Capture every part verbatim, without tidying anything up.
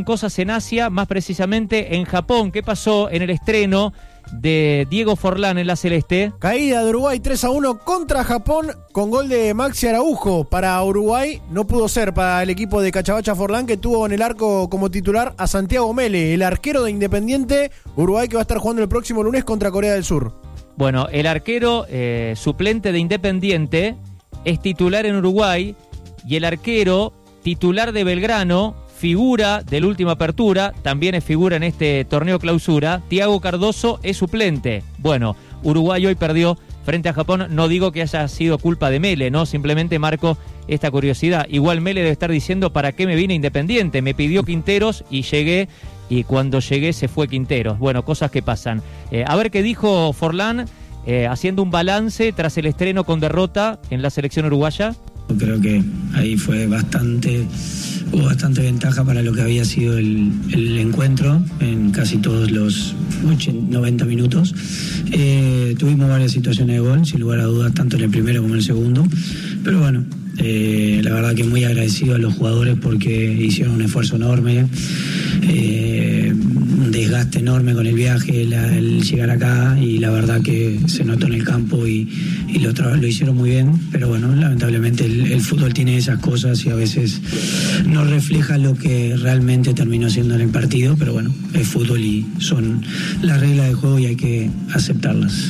cosas en Asia, más precisamente en Japón. ¿Qué pasó en el estreno de Diego Forlán en la Celeste? Caída de Uruguay tres a uno contra Japón con gol de Maxi Araujo. Para Uruguay no pudo ser para el equipo de Cachabacha Forlán, que tuvo en el arco como titular a Santiago Mele, el arquero de Independiente. Uruguay que va a estar jugando el próximo lunes contra Corea del Sur. Bueno, el arquero eh, suplente de Independiente es titular en Uruguay, y el arquero titular de Belgrano, figura de la última apertura, también es figura en este torneo clausura, Thiago Cardoso, es suplente. Bueno, Uruguay hoy perdió frente a Japón. No digo que haya sido culpa de Mele, ¿no? Simplemente marco esta curiosidad. Igual Mele debe estar diciendo, ¿para qué me vine Independiente? Me pidió Quinteros y llegué, y cuando llegué se fue Quinteros. Bueno, cosas que pasan. Eh, a ver qué dijo Forlán, eh, haciendo un balance tras el estreno con derrota en la selección uruguaya. Creo que ahí fue bastante, hubo bastante ventaja para lo que había sido el, el encuentro en casi todos los ochenta, noventa minutos. Eh, tuvimos varias situaciones de gol, sin lugar a dudas, tanto en el primero como en el segundo. Pero bueno, eh, la verdad que muy agradecido a los jugadores porque hicieron un esfuerzo enorme. Eh, un desgaste enorme con el viaje, la, el llegar acá, y la verdad que se notó en el campo y, y lo, tra- lo hicieron muy bien, pero bueno, lamentablemente el, el fútbol tiene esas cosas y a veces no refleja lo que realmente terminó siendo en el partido, pero bueno, es fútbol y son las reglas del juego y hay que aceptarlas.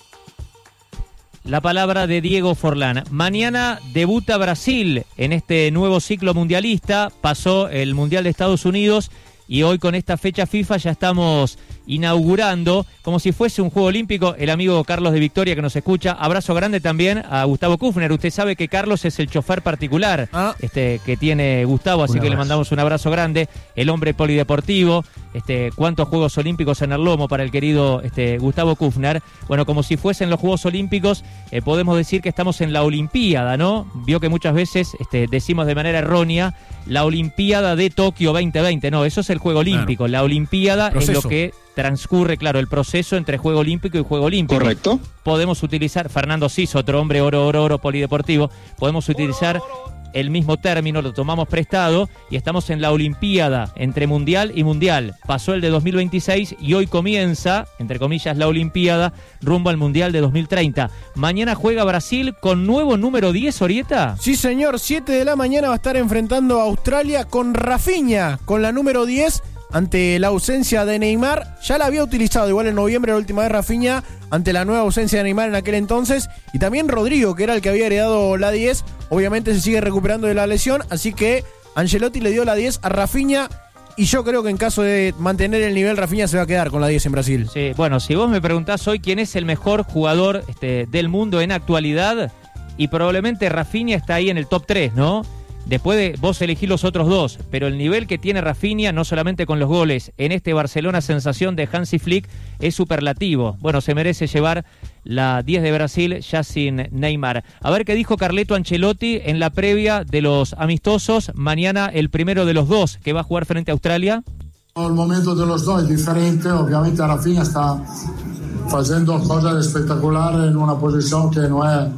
La palabra de Diego Forlán. Mañana debuta Brasil en este nuevo ciclo mundialista. Pasó el Mundial de Estados Unidos y hoy con esta fecha FIFA ya estamos inaugurando, como si fuese un Juego Olímpico, el amigo Carlos de Victoria que nos escucha. Abrazo grande también a Gustavo Kufner. Usted sabe que Carlos es el chofer particular ah. este, que tiene Gustavo, así que le mandamos un abrazo grande. El hombre polideportivo, este, cuántos Juegos Olímpicos en el lomo para el querido este, Gustavo Kufner. Bueno, como si fuesen los Juegos Olímpicos, eh, podemos decir que estamos en la Olimpiada, ¿no? Vio que muchas veces este, decimos de manera errónea la Olimpiada de Tokio veinte veinte. No, eso es el Juego Olímpico. Claro. La Olimpiada Proceso. Es lo que transcurre, claro, el proceso entre Juego Olímpico y Juego Olímpico. Correcto. Podemos utilizar, Fernando Cis, otro hombre oro, oro, oro, polideportivo, podemos utilizar el mismo término, lo tomamos prestado y estamos en la Olimpiada, entre Mundial y Mundial. Pasó el de dos mil veintiséis y hoy comienza, entre comillas, la Olimpiada rumbo al Mundial de dos mil treinta. Mañana juega Brasil con nuevo número diez, Orieta. Sí, señor, siete de la mañana va a estar enfrentando a Australia con Rafinha, con la número diez. Ante la ausencia de Neymar, ya la había utilizado igual en noviembre la última vez Rafinha, ante la nueva ausencia de Neymar en aquel entonces, y también Rodrigo, que era el que había heredado la diez, obviamente se sigue recuperando de la lesión, así que Ancelotti le dio la diez a Rafinha, y yo creo que en caso de mantener el nivel, Rafinha se va a quedar con la diez en Brasil. Sí, bueno, si vos me preguntás hoy quién es el mejor jugador este, del mundo en actualidad, y probablemente Rafinha está ahí en el top tres, ¿no? Después de vos elegís los otros dos, pero el nivel que tiene Rafinha, no solamente con los goles, en este Barcelona sensación de Hansi Flick, es superlativo. Bueno, se merece llevar la diez de Brasil ya sin Neymar. A ver qué dijo Carleto Ancelotti en la previa de los amistosos. Mañana el primero de los dos que va a jugar frente a Australia. El momento de los dos es diferente. Obviamente Rafinha está haciendo cosas espectaculares en una posición que no es...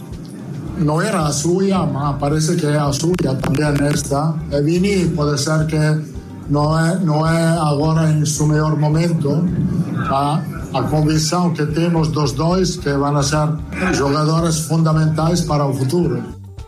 No era la suya, ma parece que es la suya también esta. E Vini puede ser que no es, no es ahora en su mejor momento. A, a convicción que tenemos los dos que van a ser jugadores fundamentales para el futuro.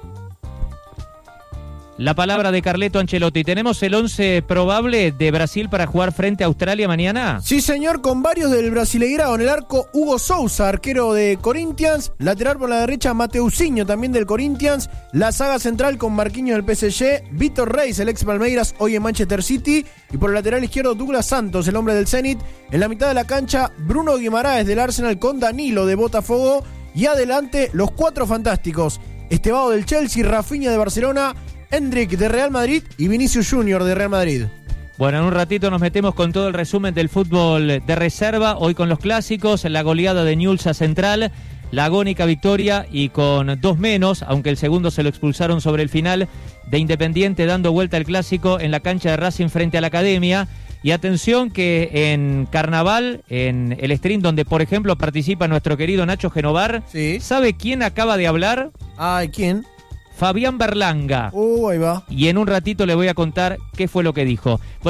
La palabra de Carleto Ancelotti. ¿Tenemos el once probable de Brasil para jugar frente a Australia mañana? Sí, señor, con varios del Brasileirao. En el arco, Hugo Sousa, arquero de Corinthians. Lateral por la derecha, Mateuzinho, también del Corinthians. La saga central con Marquinhos del P S G. Vítor Reis, el ex Palmeiras, hoy en Manchester City. Y por el lateral izquierdo, Douglas Santos, el hombre del Zenit. En la mitad de la cancha, Bruno Guimaraes del Arsenal con Danilo de Botafogo. Y adelante, los cuatro fantásticos. Estevao del Chelsea, Rafinha de Barcelona, Endrick de Real Madrid y Vinicius Junior de Real Madrid. Bueno, en un ratito nos metemos con todo el resumen del fútbol de reserva, hoy con los clásicos, la goleada de Newell's a Central, la agónica victoria y con dos menos, aunque el segundo se lo expulsaron sobre el final, de Independiente dando vuelta al clásico en la cancha de Racing frente a la Academia. Y atención que en Carnaval, en el stream donde por ejemplo participa nuestro querido Nacho Genovar, ¿sí? ¿Sabe quién acaba de hablar? Ay, ¿quién? Fabián Berlanga. Uh, ahí va. Y en un ratito le voy a contar qué fue lo que dijo.